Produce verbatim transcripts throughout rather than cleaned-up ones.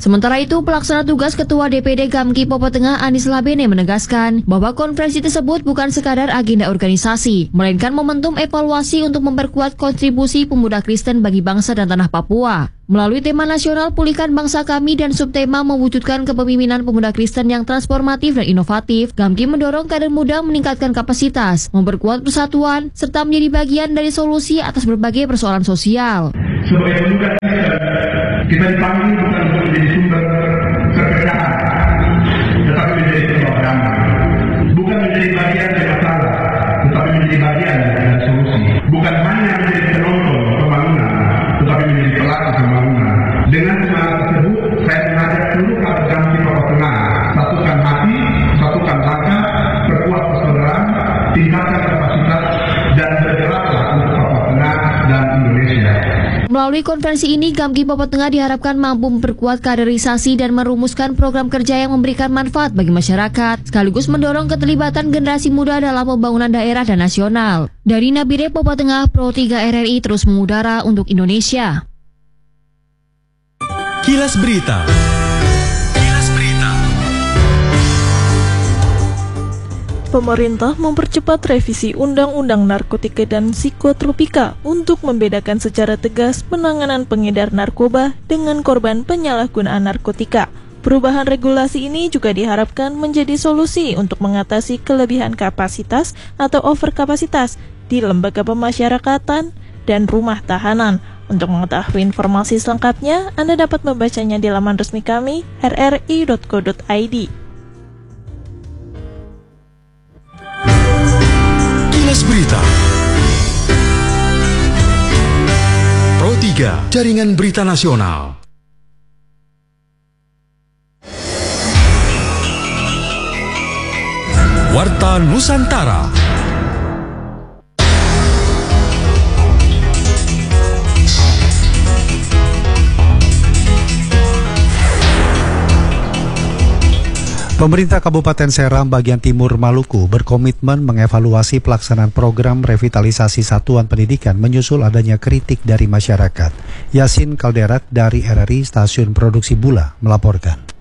Sementara itu, pelaksana tugas Ketua D P D Gamki Papua Tengah Anis Labene menegaskan bahwa konferensi tersebut bukan sekadar agenda organisasi, melainkan momentum evaluasi untuk memperkuat kontribusi pemuda Kristen bagi bangsa dan tanah Papua. Melalui tema nasional Pulihkan Bangsa Kami dan subtema mewujudkan kepemimpinan pemuda Kristen yang transformatif dan inovatif, Gamki mendorong kader muda meningkatkan kapasitas, memperkuat persatuan, serta menjadi bagian dari solusi atas berbagai persoalan sosial. Sebagai pemuda Kristen, kita dipanggil bukan untuk menjadi sumber kekesahan, tetapi menjadi sumber damai. Bukan menjadi bagian dari masalah, tetapi menjadi bagian dari solusi. Bukan hanya menjadi penonton pembangunan, tetapi menjadi pelaku pembangunan. Dengan semangat tersebut, saya mengajak seluruh kader Gamki Papua Tengah, satukan hati, satukan langkah, perkuat persaudaraan, tingkatkan kapasitas, dan bergeraklah untuk Papua Tengah dan Indonesia. Melalui konferensi ini, Gamki Papua Tengah diharapkan mampu memperkuat kaderisasi dan merumuskan program kerja yang memberikan manfaat bagi masyarakat, sekaligus mendorong keterlibatan generasi muda dalam pembangunan daerah dan nasional. Dari Nabire, Papua Tengah, Pro tiga R R I terus mengudara untuk Indonesia. Kilas Berita. Kilas Berita. Pemerintah mempercepat revisi Undang-Undang Narkotika dan Psikotropika untuk membedakan secara tegas penanganan pengedar narkoba dengan korban penyalahgunaan narkotika. Perubahan regulasi ini juga diharapkan menjadi solusi untuk mengatasi kelebihan kapasitas atau overkapasitas di lembaga pemasyarakatan dan rumah tahanan. Untuk mengetahui informasi selengkapnya, Anda dapat membacanya di laman resmi kami r r i dot co dot i d. Kilas Berita. Pro tiga, Jaringan Berita Nasional. Warta Nusantara. Pemerintah Kabupaten Seram bagian timur Maluku berkomitmen mengevaluasi pelaksanaan program revitalisasi satuan pendidikan menyusul adanya kritik dari masyarakat. Yasin Kalderat dari R R I Stasiun Produksi Bula melaporkan.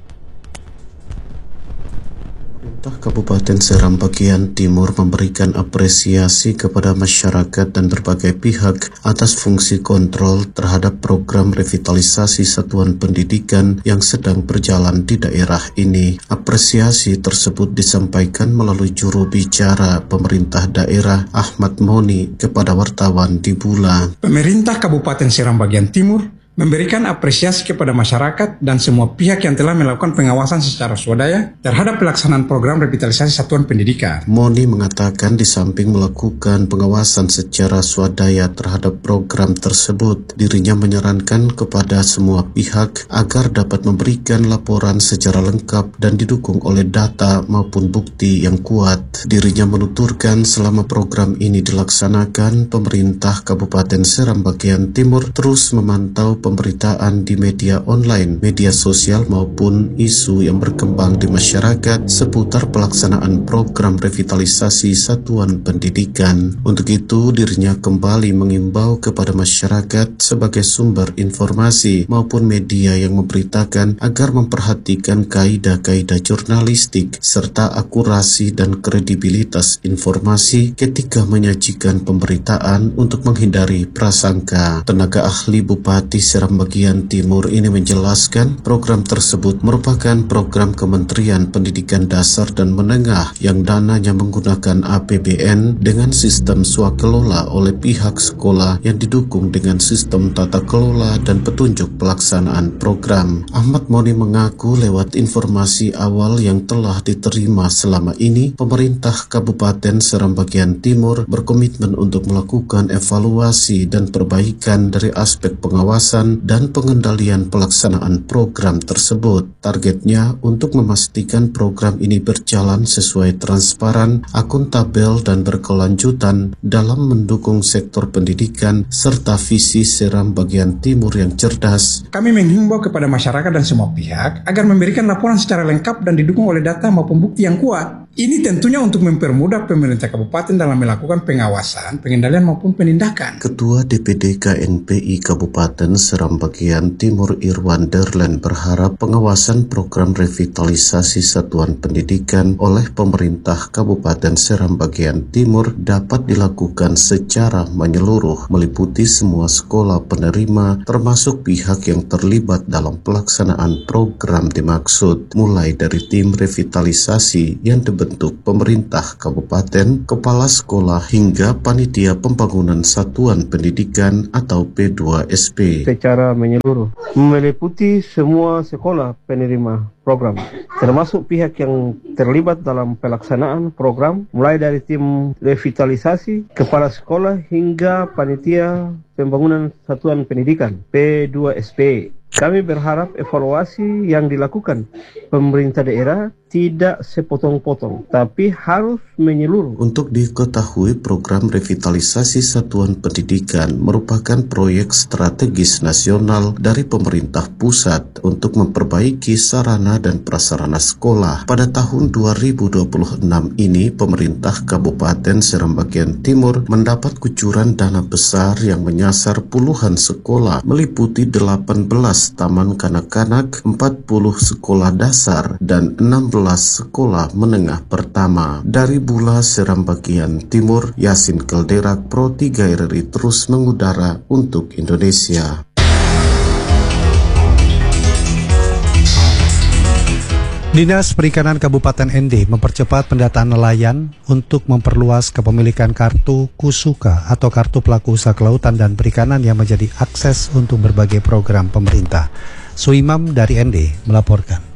Pemerintah Kabupaten Seram bagian timur memberikan apresiasi kepada masyarakat dan berbagai pihak atas fungsi kontrol terhadap program revitalisasi satuan pendidikan yang sedang berjalan di daerah ini. Apresiasi tersebut disampaikan melalui juru bicara pemerintah daerah Ahmad Moni kepada wartawan di Bula. Pemerintah Kabupaten Seram bagian timur memberikan apresiasi kepada masyarakat dan semua pihak yang telah melakukan pengawasan secara swadaya terhadap pelaksanaan program revitalisasi satuan pendidikan. Moni mengatakan di samping melakukan pengawasan secara swadaya terhadap program tersebut, dirinya menyarankan kepada semua pihak agar dapat memberikan laporan secara lengkap dan didukung oleh data maupun bukti yang kuat. Dirinya menuturkan selama program ini dilaksanakan, pemerintah Kabupaten Seram bagian timur terus memantau pemberitaan di media online, media sosial maupun isu yang berkembang di masyarakat seputar pelaksanaan program revitalisasi satuan pendidikan. Untuk itu, dirinya kembali mengimbau kepada masyarakat sebagai sumber informasi maupun media yang memberitakan agar memperhatikan kaidah-kaidah jurnalistik serta akurasi dan kredibilitas informasi ketika menyajikan pemberitaan untuk menghindari prasangka. Tenaga ahli Bupati Seram bagian timur ini menjelaskan program tersebut merupakan program Kementerian Pendidikan Dasar dan Menengah yang dananya menggunakan A P B N dengan sistem swakelola oleh pihak sekolah yang didukung dengan sistem tata kelola dan petunjuk pelaksanaan program. Ahmad Moni mengaku lewat informasi awal yang telah diterima selama ini, pemerintah Kabupaten Seram bagian timur berkomitmen untuk melakukan evaluasi dan perbaikan dari aspek pengawasan dan pengendalian pelaksanaan program tersebut. Targetnya untuk memastikan program ini berjalan sesuai transparan, akuntabel, dan berkelanjutan dalam mendukung sektor pendidikan serta visi Seram bagian timur yang cerdas. Kami menghimbau kepada masyarakat dan semua pihak agar memberikan laporan secara lengkap dan didukung oleh data maupun bukti yang kuat. Ini tentunya untuk mempermudah pemerintah kabupaten dalam melakukan pengawasan, pengendalian maupun penindakan. Ketua D P D K N P I Kabupaten Seram Bagian Timur Irwan Derlen berharap pengawasan program revitalisasi satuan pendidikan oleh pemerintah Kabupaten Seram Bagian Timur dapat dilakukan secara menyeluruh, meliputi semua sekolah penerima termasuk pihak yang terlibat dalam pelaksanaan program dimaksud, mulai dari tim revitalisasi yang bentuk pemerintah kabupaten, kepala sekolah hingga panitia pembangunan satuan pendidikan atau P dua S P. Secara menyeluruh, meliputi semua sekolah penerima program, termasuk pihak yang terlibat dalam pelaksanaan program, mulai dari tim revitalisasi, kepala sekolah hingga panitia pembangunan satuan pendidikan P dua S P. Kami berharap evaluasi yang dilakukan pemerintah daerah tidak sepotong-potong, tapi harus menyeluruh. Untuk diketahui, program revitalisasi satuan pendidikan merupakan proyek strategis nasional dari pemerintah pusat untuk memperbaiki sarana dan prasarana sekolah. Pada tahun dua ribu dua puluh enam ini, pemerintah Kabupaten Seram Bagian Timur mendapat kucuran dana besar yang menyasar puluhan sekolah, meliputi delapan belas taman kanak-kanak, empat puluh sekolah dasar, dan enam belas sekolah menengah pertama. Dari Bula Seram Bagian Timur, Yasin Kelderak, Pro tiga R R I terus mengudara untuk Indonesia. Dinas Perikanan Kabupaten N D mempercepat pendataan nelayan untuk memperluas kepemilikan kartu Kusuka atau kartu pelaku usaha kelautan dan perikanan yang menjadi akses untuk berbagai program pemerintah. Suimam dari N D melaporkan.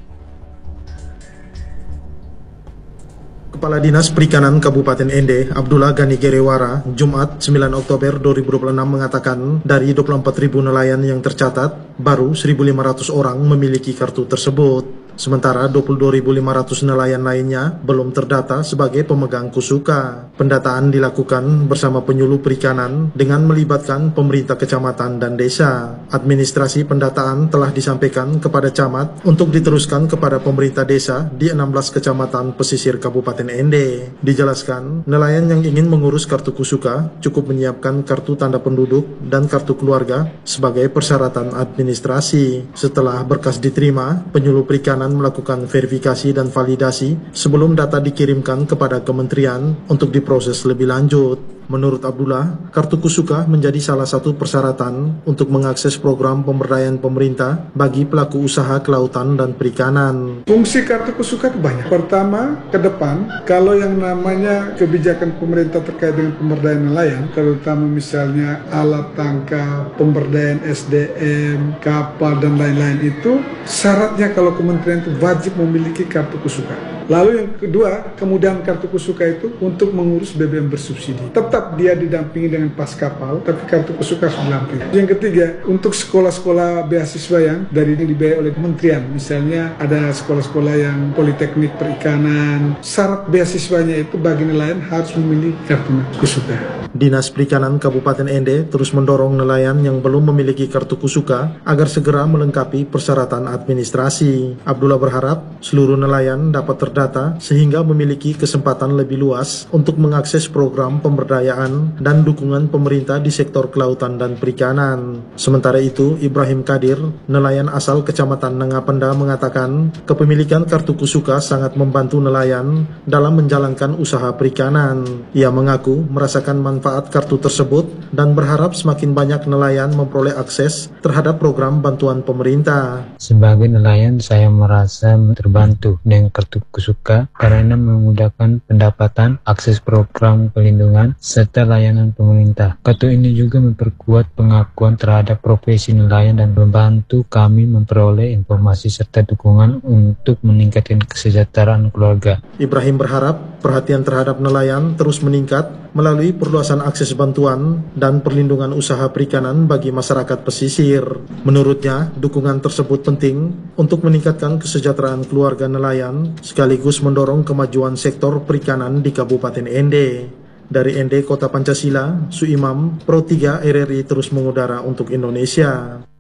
Kepala Dinas Perikanan Kabupaten N D, Abdullah Gani Gerewara, Jumat sembilan Oktober dua ribu dua puluh enam mengatakan dari dua puluh empat ribu nelayan yang tercatat, baru seribu lima ratus orang memiliki kartu tersebut. Sementara dua puluh dua ribu lima ratus nelayan lainnya belum terdata sebagai pemegang Kusuka. Pendataan dilakukan bersama penyuluh perikanan dengan melibatkan pemerintah kecamatan dan desa. Administrasi pendataan telah disampaikan kepada camat untuk diteruskan kepada pemerintah desa di enam belas kecamatan pesisir Kabupaten N D. Dijelaskan, nelayan yang ingin mengurus kartu Kusuka cukup menyiapkan kartu tanda penduduk dan kartu keluarga sebagai persyaratan administrasi. Setelah berkas diterima, penyuluh perikanan melakukan verifikasi dan validasi sebelum data dikirimkan kepada kementerian untuk diproses lebih lanjut. Menurut Abdullah, kartu Kusuka menjadi salah satu persyaratan untuk mengakses program pemberdayaan pemerintah bagi pelaku usaha kelautan dan perikanan. Fungsi kartu Kusuka itu banyak. Pertama, ke depan, kalau yang namanya kebijakan pemerintah terkait dengan pemberdayaan nelayan, terutama misalnya alat tangkap, pemberdayaan S D M, kapal, dan lain-lain itu, syaratnya kalau kementerian itu wajib memiliki kartu Kusuka. Lalu yang kedua, kemudahan kartu Kusuka itu untuk mengurus B B M bersubsidi. Tetap dia didampingi dengan pas kapal, tapi kartu Kusuka harus didampingi. Yang ketiga, untuk sekolah-sekolah beasiswa yang dari ini dibayar oleh kementerian. Misalnya ada sekolah-sekolah yang politeknik perikanan. Syarat beasiswanya itu bagi nelayan harus memiliki kartu Kusuka. Dinas Perikanan Kabupaten N D terus mendorong nelayan yang belum memiliki kartu Kusuka agar segera melengkapi persyaratan administrasi. Abdullah berharap seluruh nelayan dapat terdaftar data sehingga memiliki kesempatan lebih luas untuk mengakses program pemberdayaan dan dukungan pemerintah di sektor kelautan dan perikanan. Sementara itu, Ibrahim Kadir, nelayan asal Kecamatan Nangapenda mengatakan kepemilikan kartu Kusuka sangat membantu nelayan dalam menjalankan usaha perikanan. Ia mengaku merasakan manfaat kartu tersebut dan berharap semakin banyak nelayan memperoleh akses terhadap program bantuan pemerintah. Sebagai nelayan, saya merasa terbantu dengan kartu Kusuka karena memudahkan pendapatan, akses program pelindungan, serta layanan pemerintah. Kartu ini juga memperkuat pengakuan terhadap profesi nelayan dan membantu kami memperoleh informasi serta dukungan untuk meningkatkan kesejahteraan keluarga. Ibrahim berharap perhatian terhadap nelayan terus meningkat melalui perluasan akses bantuan dan perlindungan usaha perikanan bagi masyarakat pesisir. Menurutnya, dukungan tersebut penting untuk meningkatkan kesejahteraan keluarga nelayan sekaligus mendorong kemajuan sektor perikanan di Kabupaten N D. Dari N D Kota Pancasila, Suimam, Pro tiga R R I terus mengudara untuk Indonesia.